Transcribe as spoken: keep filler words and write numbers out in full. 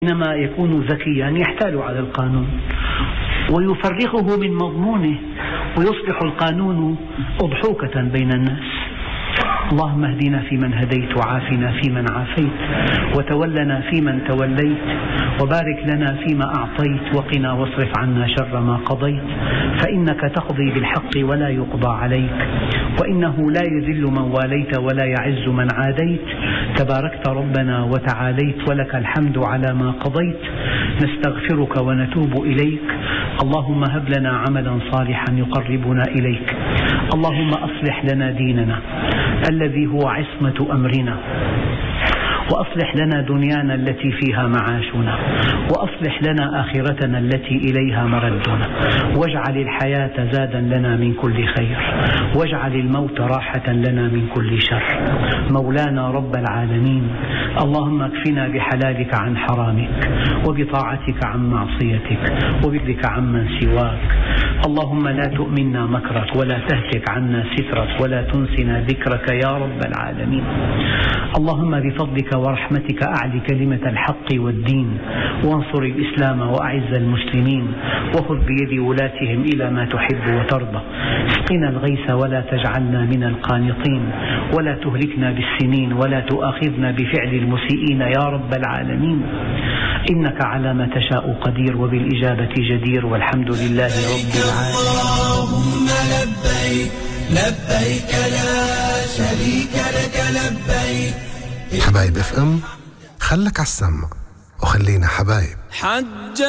إنما يكون ذكيا يحتال على القانون ويفرغه من مضمونه ويصبح القانون أضحوكة بين الناس. اللهم اهدنا فيمن هديت، وعافنا فيمن عافيت، وتولنا فيمن توليت، وبارك لنا فيما أعطيت، وقنا واصرف عنا شر ما قضيت، فإنك تقضي بالحق ولا يقضى عليك، وإنه لا يذل من واليت ولا يعز من عاديت، تباركت ربنا وتعاليت، ولك الحمد على ما قضيت. نستغفرك ونتوب إليك. اللهم هب لنا عملا صالحا يقربنا إليك. اللهم أصلح لنا ديننا الذي هو عصمة أمرنا، وأصلح لنا دنيانا التي فيها معاشنا، وأصلح لنا آخرتنا التي إليها مردنا، واجعل الحياة زادا لنا من كل خير، واجعل الموت راحة لنا من كل شر. مولانا رب العالمين، اللهم اكفنا بحلالك عن حرامك، وبطاعتك عن معصيتك، وبذلك عمن سواك. اللهم لا تؤمنا مكرك، ولا تهتك عنا سترك، ولا تنسنا ذكرك يا رب العالمين. اللهم بفضلك ورحمتك أعلي كلمة الحق والدين، وانصر الإسلام وأعز المسلمين، وخذ بيد ولاتهم إلى ما تحب وترضى. اسقنا الغيث ولا تجعلنا من القانطين، ولا تهلكنا بالسنين، ولا تؤاخذنا بفعل المسيئين يا رب العالمين. إنك على ما تشاء قدير، وبالإجابة جدير، والحمد لله رب العالمين. اللهم لبيك لبيك لا شريك لك لبيك. حبايب اف ام، خلك عالسمع وخلينا حبايب. حج